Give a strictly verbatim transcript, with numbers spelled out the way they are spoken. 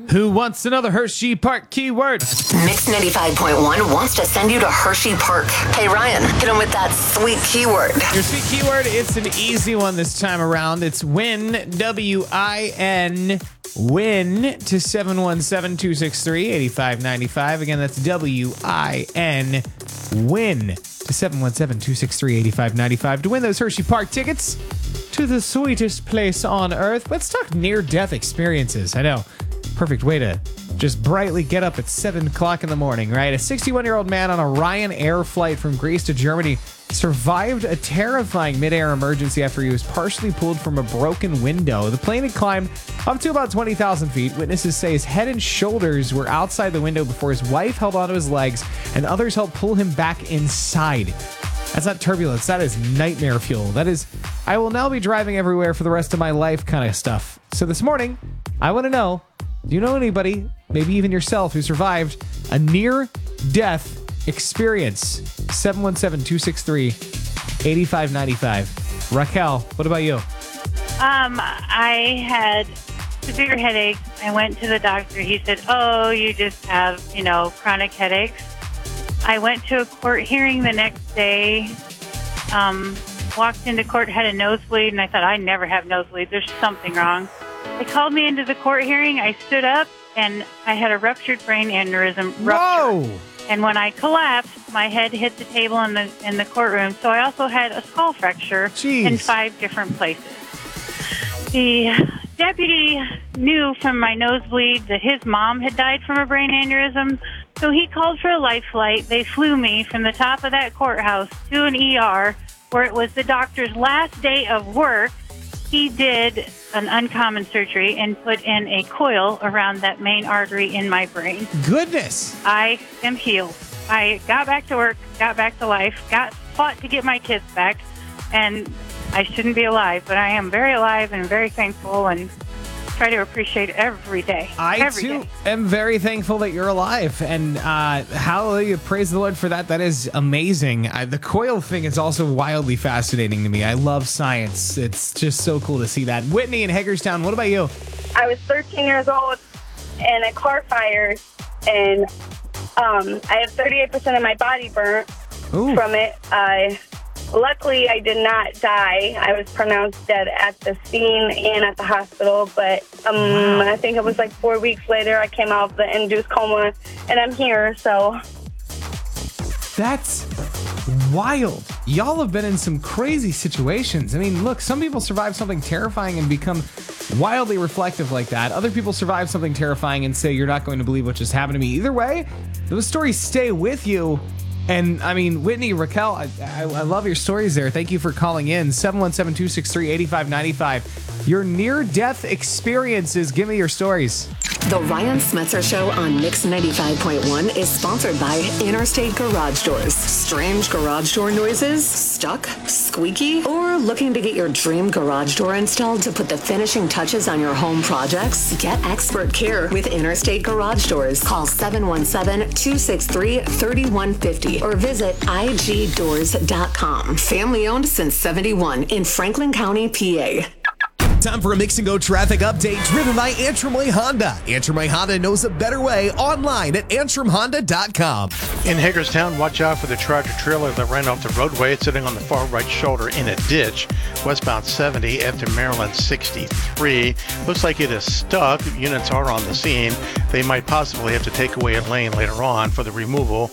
Who wants another Hershey Park keyword? Mix ninety-five point one wants to send you to Hershey Park. Hey, Ryan, hit him with that sweet keyword. Your sweet keyword, it's an easy one this time around. It's win, W I N, win to seven one seven, two six three, eight five nine five. Again, that's W I N, win to seven one seven, two six three, eight five nine five to win those Hershey Park tickets to the sweetest place on earth. Let's talk near-death experiences. I know. Perfect way to just brightly get up at seven o'clock in the morning, right? A sixty-one-year-old man on a Ryanair flight from Greece to Germany survived a terrifying mid-air emergency after he was partially pulled from a broken window. The plane had climbed up to about twenty thousand feet. Witnesses say his head and shoulders were outside the window before his wife held onto his legs and others helped pull him back inside. That's not turbulence. That is nightmare fuel. That is, I will now be driving everywhere for the rest of my life kind of stuff. So this morning, I want to know, do you know anybody, maybe even yourself, who survived a near-death experience? seven one seven, two six three, eight five nine five. Raquel, what about you? Um, I had severe headaches. I went to the doctor. He said, oh, you just have, you know, chronic headaches. I went to a court hearing the next day, um, walked into court, had a nosebleed, and I thought, I never have nosebleeds. There's something wrong. They called me into the court hearing. I stood up, and I had a ruptured brain aneurysm. Rupture. Whoa! And when I collapsed, my head hit the table in the in the courtroom. So I also had a skull fracture Jeez. in five different places. The deputy knew from my nosebleed that his mom had died from a brain aneurysm. So he called for a life flight. They flew me from the top of that courthouse to an E R where it was the doctor's last day of work. He did an uncommon surgery and put in a coil around that main artery in my brain. Goodness. I am healed. I got back to work, got back to life, got fought to get my kids back, and I shouldn't be alive, but I am very alive and very thankful and try to appreciate every day. I, every too, day. am very thankful that you're alive. And uh, hallelujah, praise the Lord for that. That is amazing. I, the coil thing is also wildly fascinating to me. I love science. It's just so cool to see that. Whitney in Hagerstown, what about you? I was thirteen years old and a car fire, and um, I had thirty-eight percent of my body burnt Ooh. from it. I Luckily, I did not die. I was pronounced dead at the scene and at the hospital, but um, wow. I think it was like four weeks later I came out of the induced coma, and I'm here, so. That's wild. Y'all have been in some crazy situations. I mean, look, some people survive something terrifying and become wildly reflective like that. Other people survive something terrifying and say, you're not going to believe what just happened to me. Either way, those stories stay with you. And, I mean, Whitney, Raquel, I, I, I love your stories there. Thank you for calling in. seven one seven, two six three, eight five nine five. Your near-death experiences. Give me your stories. The Ryan Smetzer Show on Mix ninety-five point one is sponsored by Interstate Garage Doors. Strange garage door noises? Stuck? Squeaky? Or looking to get your dream garage door installed to put the finishing touches on your home projects? Get expert care with Interstate Garage Doors. Call seven one seven, two six three, three one five zero or visit I G doors dot com. Family owned since seventy-one in Franklin County, P A. Time for a Mix and Go traffic update driven by Antrim Way Honda. Antrim Way Honda knows a better way online at antrim honda dot com. In Hagerstown, watch out for the tractor trailer that ran off the roadway. It's sitting on the far right shoulder in a ditch. Westbound seventy after Maryland sixty-three. Looks like it is stuck. Units are on the scene. They might possibly have to take away a lane later on for the removal